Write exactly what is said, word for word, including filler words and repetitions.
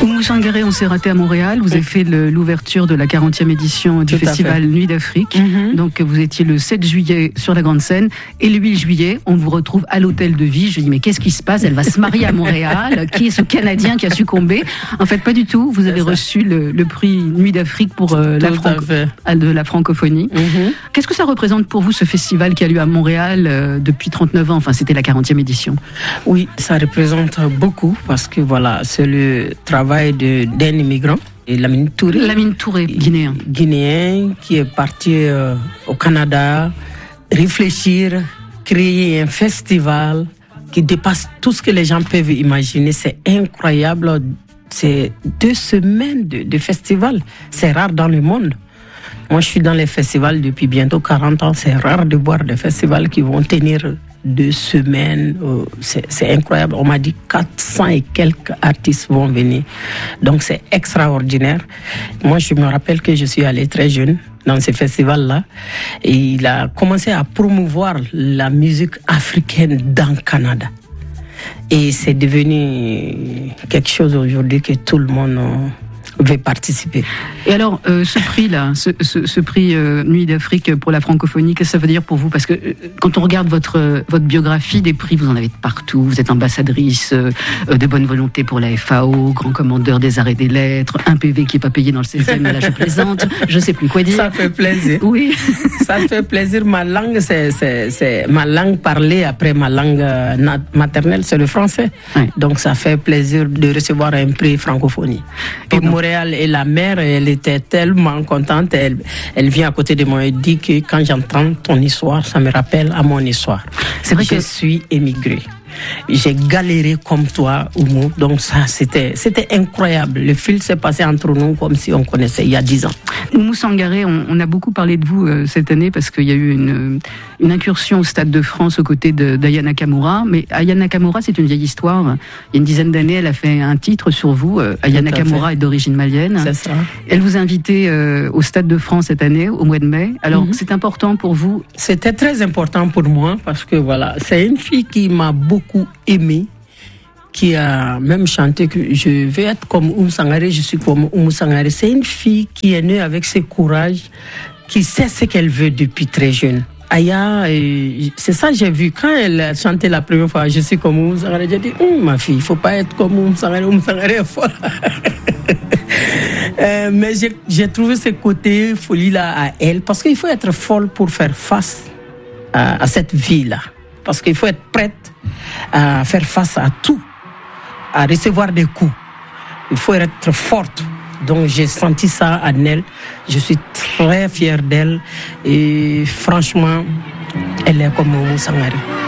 Oumou Sangaré, on s'est raté à Montréal. Vous avez fait le, l'ouverture de la quarantième édition du Tout festival Nuit d'Afrique. Mm-hmm. Donc, vous étiez le sept juillet sur la Grande Scène. Et le huit juillet, on vous retrouve à l'hôtel de vie. Je dis, mais qu'est-ce qui se passe? Elle va se marier à Montréal. Qui est ce Canadien qui a succombé? En fait, pas du tout. Vous avez reçu le, le prix Nuit d'Afrique pour euh, la, franco- de la francophonie. Mm-hmm. Qu'est-ce que ça représente pour vous, ce festival qui a lieu à Montréal euh, depuis trente-neuf ans? Enfin, c'était la quarantième édition. Oui, ça représente beaucoup parce que voilà, c'est le travail De, d'un immigrant, et Lamine Touré. Lamine Touré, guinéen. Guinéen, qui est parti euh, au Canada, réfléchir, créer un festival qui dépasse tout ce que les gens peuvent imaginer. C'est incroyable. C'est deux semaines de, de festival. C'est rare dans le monde. Moi, je suis dans les festivals depuis bientôt quarante ans. C'est rare de voir des festivals qui vont tenir deux semaines. C'est, c'est incroyable. On m'a dit quatre cents et quelques artistes vont venir. Donc, c'est extraordinaire. Moi, je me rappelle que je suis allé très jeune dans ce festival-là. Et il a commencé à promouvoir la musique africaine dans le Canada. Et c'est devenu quelque chose aujourd'hui que tout le monde veut participer. Et alors, euh, ce prix-là, ce, ce, ce prix euh, Nuit d'Afrique pour la francophonie, qu'est-ce que ça veut dire pour vous? Parce que euh, quand on regarde votre, euh, votre biographie, des prix, vous en avez de partout. Vous êtes ambassadrice euh, de bonne volonté pour la F A O, grand commandeur des arts et des lettres, un P V qui n'est pas payé dans le seizième, mais là je plaisante, je ne sais plus quoi dire. Ça fait plaisir. Oui. Ça fait plaisir. Ma langue, c'est, c'est, c'est ma langue parlée après ma langue maternelle, c'est le français. Oui. Donc ça fait plaisir de recevoir un prix francophonie. Et Montréal et la mère, elle était tellement contente. Elle, elle vient à côté de moi et dit que quand j'entends ton histoire, ça me rappelle à mon histoire. C'est vrai je que je suis émigrée. J'ai galéré comme toi, Oumou. Donc ça, c'était, c'était incroyable. Le fil s'est passé entre nous comme si on connaissait il y a dix ans. Oumou Sangaré, on, on a beaucoup parlé de vous euh, cette année parce qu'il y a eu une, une incursion au Stade de France aux côtés de, d'Aya Nakamura. Mais Aya Nakamura, c'est une vieille histoire. Il y a une dizaine d'années, elle a fait un titre sur vous. Euh, Aya Nakamura est d'origine malienne. C'est ça. Elle vous a invité euh, au Stade de France cette année, au mois de mai. Alors, mm-hmm. c'est important pour vous? C'était très important pour moi parce que voilà, c'est une fille qui m'a beaucoup aimé, qui a même chanté que je vais être comme Oumou Sangaré, je suis comme Oumou Sangaré. C'est une fille qui est née avec ce courage, qui sait ce qu'elle veut depuis très jeune. Aya, c'est ça que j'ai vu. Quand elle a chanté la première fois, je suis comme Oumou Sangaré, j'ai dit, hum, ma fille, il ne faut pas être comme Oumou Sangaré, Oumou Sangaré est folle. euh, mais j'ai, j'ai trouvé ce côté folie-là à elle, parce qu'il faut être folle pour faire face à, à cette vie-là. Parce qu'il faut être prête à faire face à tout, à recevoir des coups. Il faut être forte. Donc j'ai senti ça en elle. Je suis très fière d'elle. Et franchement, elle est comme Oumou Sangaré.